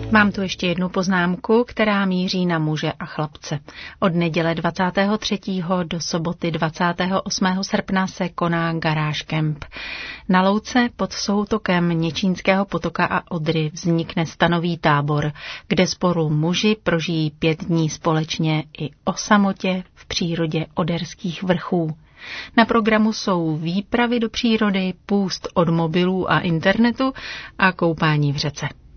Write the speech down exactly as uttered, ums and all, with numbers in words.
Mám tu ještě jednu poznámku, která míří na muže a chlapce. Od neděle dvacátého třetího do soboty dvacátého osmého srpna se koná Garáž Camp. Na louce pod soutokem Něčínského potoka a Odry vznikne stanový tábor, kde spolu muži prožijí pět dní společně i o samotě v přírodě Oderských vrchů. Na programu jsou výpravy do přírody, půst od mobilů a internetu a koupání v řece.